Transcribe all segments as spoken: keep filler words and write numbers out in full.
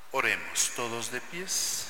Oremos todos de pies.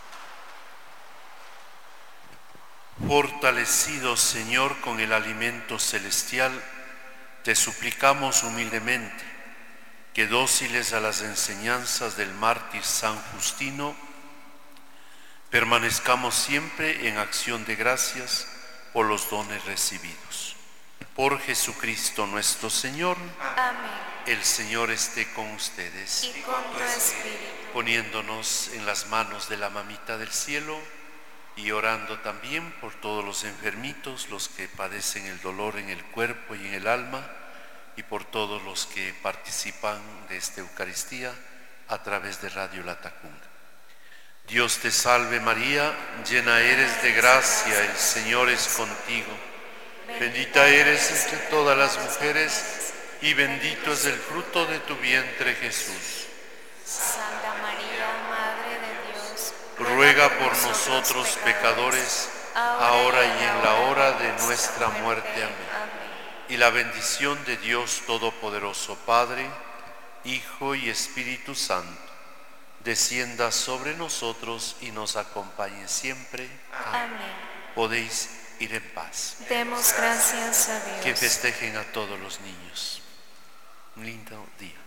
Fortalecidos, Señor, con el alimento celestial, te suplicamos humildemente que, dóciles a las enseñanzas del mártir San Justino, permanezcamos siempre en acción de gracias por los dones recibidos. Por Jesucristo nuestro Señor. Amén. El Señor esté con ustedes. Y con tu espíritu. Poniéndonos en las manos de la Mamita del Cielo y orando también por todos los enfermitos, los que padecen el dolor en el cuerpo y en el alma, y por todos los que participan de esta Eucaristía a través de Radio Latacunga. Dios te salve María, llena eres de gracia, el Señor es contigo. Bendita eres entre todas las mujeres y bendito es el fruto de tu vientre, Jesús. Santa María, Madre de Dios, ruega por nosotros pecadores, ahora y en la hora de nuestra muerte. Amén. Y la bendición de Dios Todopoderoso, Padre, Hijo y Espíritu Santo, descienda sobre nosotros y nos acompañe siempre. Amén. Podéis ir en paz. Demos gracias a Dios. Que festejen a todos los niños. Un lindo día.